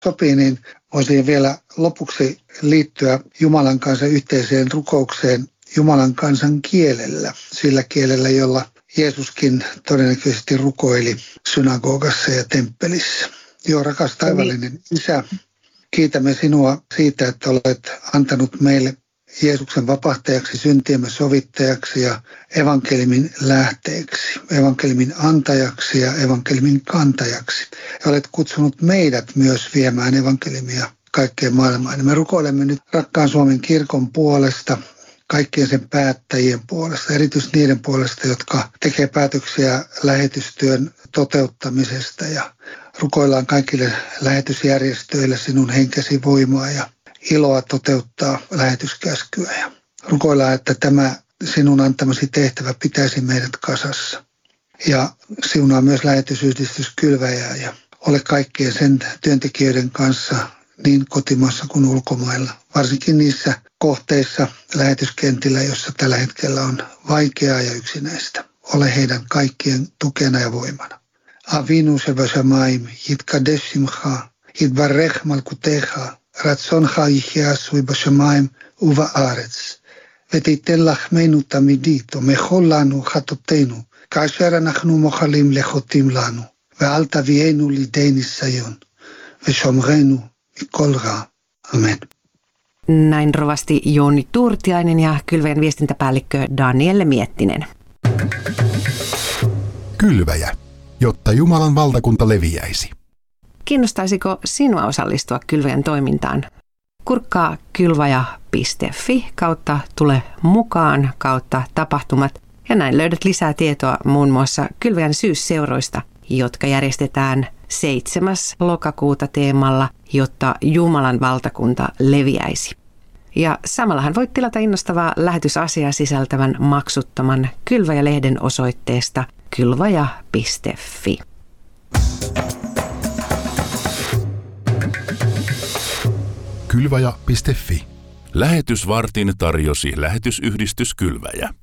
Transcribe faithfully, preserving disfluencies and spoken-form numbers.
sopii, niin voisin vielä lopuksi liittyä Jumalan kanssa yhteiseen rukoukseen Jumalan kansan kielellä, sillä kielellä, jolla Jeesuskin todennäköisesti rukoili synagogassa ja temppelissä. Joo, rakas taivallinen Isä, kiitämme sinua siitä, että olet antanut meille Jeesuksen vapahtajaksi, syntiemme sovittajaksi ja evankeliumin lähteeksi, evankeliumin antajaksi ja evankeliumin kantajaksi. Ja olet kutsunut meidät myös viemään evankeliumia kaikkeen maailmaan. Ja me rukoilemme nyt rakkaan Suomen kirkon puolesta, kaikkien sen päättäjien puolesta, erityisesti niiden puolesta, jotka tekee päätöksiä lähetystyön toteuttamisesta. Ja rukoillaan kaikille lähetysjärjestöille sinun henkesi voimaa ja iloa toteuttaa lähetyskäskyä. Ja rukoillaan, että tämä sinun antamasi tehtävä pitäisi meidät kasassa. Ja siunaa myös lähetysyhdistys Kylväjää ja ole kaikkien sen työntekijöiden kanssa niin kotimaassa kuin ulkomailla. Varsinkin niissä kohteissa lähetyskentillä, jossa tällä hetkellä on vaikeaa ja yksinäistä. Ole heidän kaikkien tukena ja voimana. Avinu שבשמיים, יתקדש שמך, יתברך מלכותך, רצונך יחיה עשוי בשמיים ובארץ. ותיתן לחמנו תמידית ומחול לנו חטאותינו, כאשר אנחנו מוחלים לחוטאים לנו, ואל תביאנו לידי ניסיון, ושומרנו מכל רע. אמן. Näin rovasti Jouni Turtiainen ja Kylväjän viestintäpäällikkö Danielle Miettinen. Kylväjä, jotta Jumalan valtakunta leviäisi. Kiinnostaisiko sinua osallistua Kylväjän toimintaan? Kurkkaa kylvaja piste fi kautta tule mukaan kautta tapahtumat ja näin löydät lisää tietoa muun muassa Kylväjän syysseuroista, jotka järjestetään seitsemäs lokakuuta teemalla, jotta Jumalan valtakunta leviäisi. Ja samallahan voit tilata innostavaa lähetysasiaa sisältävän maksuttoman Kylväjä-lehden osoitteesta kylvaja piste fi. Kylväjä piste fi. Lähetysvartin tarjosi lähetysyhdistys Kylväjä.